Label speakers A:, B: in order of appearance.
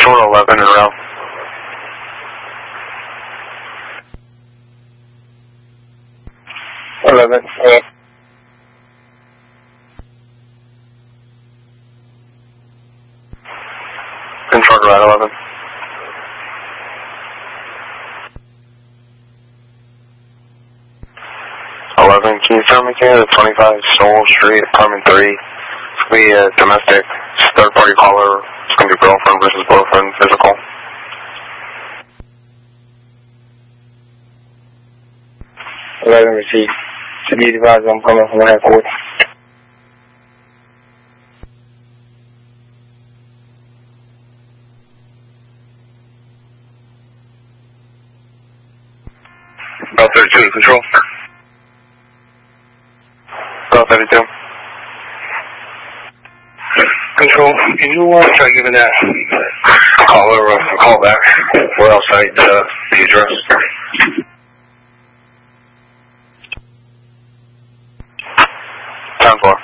A: Control 11 en route. Control right 11. Can you tell me the 25 Stoll Street, apartment 3? It's going to be a domestic third-party caller. It's going to be girlfriend versus boyfriend physical.
B: 11 received. To be advised, I'm coming from headquarters.
A: About 32 control. About 32.
C: Control, can you try giving that caller a call back? We're outside the address.
A: 10-4.